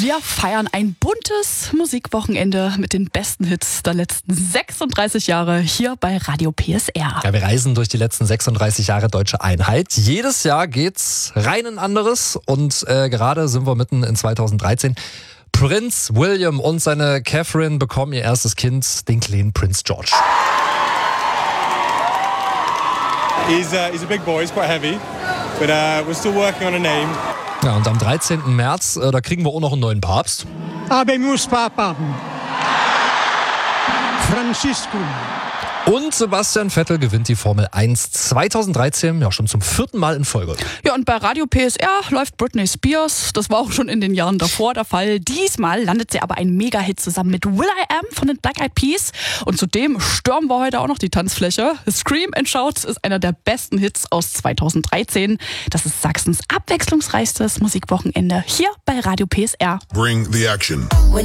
Wir feiern ein buntes Musikwochenende mit den besten Hits der letzten 36 Jahre hier bei Radio PSR. Ja, wir reisen durch die letzten 36 Jahre Deutsche Einheit. Jedes Jahr geht's rein in anderes und gerade sind wir mitten in 2013. Prinz William und seine Catherine bekommen ihr erstes Kind, den kleinen Prinz George. He's a big boy, he's quite heavy, but we're still working on a name. Ja, und am 13. März, da kriegen wir auch noch einen neuen Papst. Habemus Papa. Francisco. Und Sebastian Vettel gewinnt die Formel 1 2013, ja schon zum 4. Mal in Folge. Ja, und bei Radio PSR läuft Britney Spears. Das war auch schon in den Jahren davor der Fall. Diesmal landet sie aber ein Mega-Hit zusammen mit will.i.am von den Black Eyed Peas. Und zudem stürmen wir heute auch noch die Tanzfläche. Scream and Shout ist einer der besten Hits aus 2013. Das ist Sachsens abwechslungsreichstes Musikwochenende hier bei Radio PSR. Bring the action.